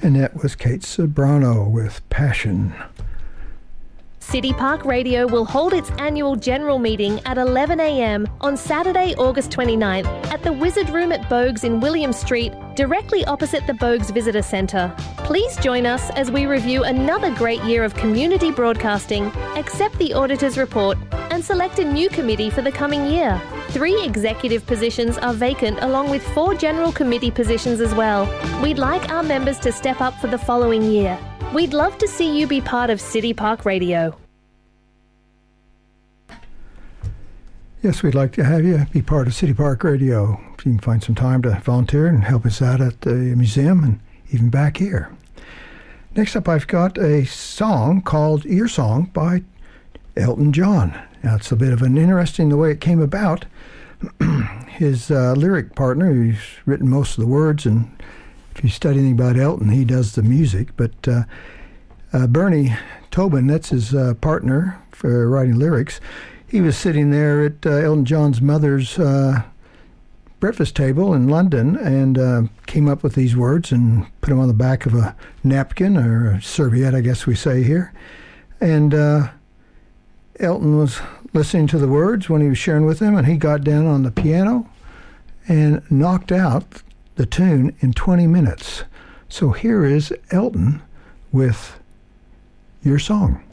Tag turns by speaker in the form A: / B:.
A: And that was Kate Ceberano with Passion.
B: City Park Radio will hold its annual general meeting at 11 a.m. on Saturday, August 29th at the Wizard Room at Bogues in William Street, directly opposite the Bogues Visitor Centre. Please join us as we review another great year of community broadcasting, accept the auditor's report, and select a new committee for the coming year. 3 executive positions are vacant, along with 4 general committee positions as well. We'd like our members to step up for the following year. We'd love to see you be part of City Park Radio.
A: Yes, we'd like to have you be part of City Park Radio. If you can find some time to volunteer and help us out at the museum and even back here. Next up, I've got a song called Your Song by Elton John. Now, it's a bit of an interesting the way it came about. His lyric partner, who's written most of the words, and if you study anything about Elton, he does the music. But Bernie Taupin, that's his partner for writing lyrics, he was sitting there at Elton John's mother's breakfast table in London and came up with these words and put them on the back of a napkin, or a serviette, I guess we say here. And Elton was listening to the words when he was sharing with them, and he got down on the piano and knocked out the tune in 20 minutes. So here is Elton with Your Song.